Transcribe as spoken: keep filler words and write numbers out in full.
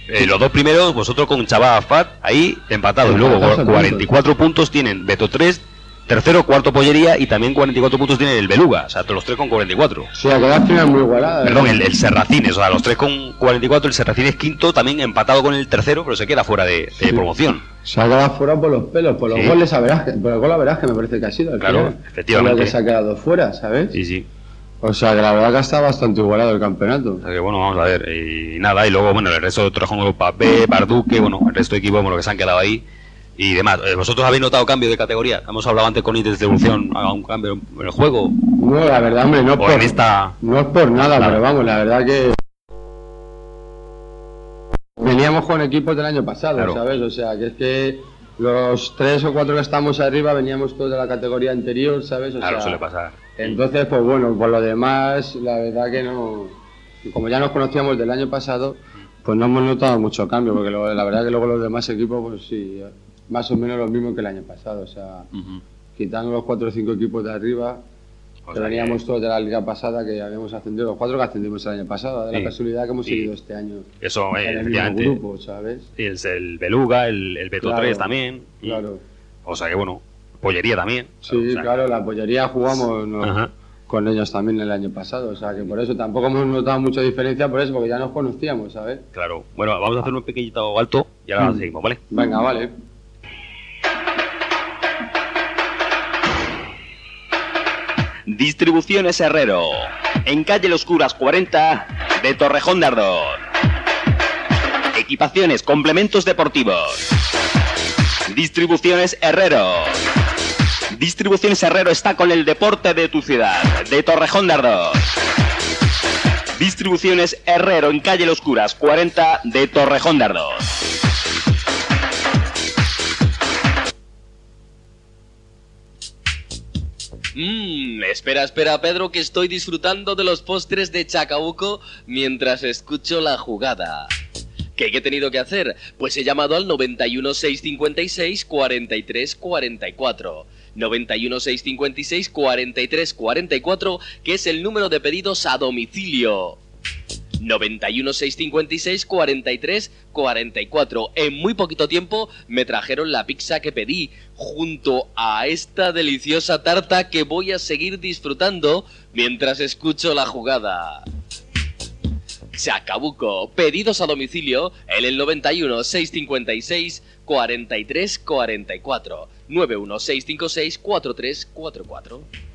Eh, los dos primeros, vosotros con Chabá Fat, ahí empatados. Y luego cuarenta y cuatro puntos tienen Beto tres, tercero, cuarto Pollería, y también cuarenta y cuatro puntos tienen el Beluga. O sea, todos los tres con cuarenta y cuatro. Sí, la quedada final muy igualada. Perdón, el, el Serracines, o sea, los tres con cuarenta y cuatro, el Serracines quinto, también empatado con el tercero, pero se queda fuera de, de sí. promoción. Se ha quedado fuera por los pelos, por los sí. goles a veraje, por el gol a veraje me parece que ha sido. Claro, final. efectivamente. Por lo que se ha quedado fuera, ¿sabes? Sí, sí. O sea, que la verdad que está bastante igualado el campeonato. O sea que bueno, vamos a ver. Y nada, y luego, bueno, el resto de Torrejón Europa B, Barduque, bueno, el resto de equipos, bueno, que se han quedado ahí y demás. ¿Vosotros habéis notado cambio de categoría? Hemos hablado antes con I Distribución, ¿haga un cambio en el juego? No, la verdad, hombre, no, por, esta... no es por nada, claro. Pero vamos, la verdad que veníamos con equipos del año pasado, claro. ¿Sabes? O sea, que es que los tres o cuatro que estamos arriba veníamos todos de la categoría anterior, ¿sabes? O claro, sea, suele pasar. Entonces, pues bueno, por lo demás, la verdad que no... Como ya nos conocíamos del año pasado, pues no hemos notado mucho cambio, porque lo, la verdad que luego los demás equipos, pues sí, más o menos lo mismo que el año pasado. O sea, uh-huh. quitando los cuatro o cinco equipos de arriba, o que sea, veníamos que... todos de la liga pasada, que habíamos ascendido, los cuatro que ascendimos el año pasado, de sí. la casualidad que hemos sí. seguido este año Eso, eh, en el mismo grupo, ¿sabes? Sí, el, el Beluga, el, el Beto claro, tres también. Y, claro. O sea que bueno, Pollería también. Sí, o sea, claro, la Pollería jugamos no, con ellos también el año pasado, o sea que por eso tampoco hemos notado mucha diferencia, por eso, porque ya nos conocíamos, ¿sabes? Claro. Bueno, vamos a hacer un pequeñito alto y ahora mm. seguimos, ¿vale? Venga, vale. Distribuciones Herrero, en calle Los Curas cuarenta de Torrejón de Ardor. Equipaciones, complementos deportivos. Distribuciones Herrero. Distribuciones Herrero está con el deporte de tu ciudad, de Torrejón de Ardor. Distribuciones Herrero en calle Los Curas cuarenta de Torrejón de Ardor. Mmm, espera, espera, Pedro, que estoy disfrutando de los postres de Chacabuco mientras escucho la jugada. ¿Qué he tenido que hacer? Pues he llamado al noventa y uno, seiscientos cincuenta y seis, cuarenta y tres cuarenta y cuatro. noventa y uno, seiscientos cincuenta y seis, cuarenta y tres cuarenta y cuatro, que es el número de pedidos a domicilio. noventa y uno, seiscientos cincuenta y seis, cuarenta y tres cuarenta y cuatro. En muy poquito tiempo me trajeron la pizza que pedí, junto a esta deliciosa tarta que voy a seguir disfrutando mientras escucho la jugada. Chacabuco, pedidos a domicilio en el noventa y uno, seiscientos cincuenta y seis, cuarenta y tres cuarenta y cuatro. nueve uno, seiscientos cincuenta y seis, cuarenta y tres cuarenta y cuatro.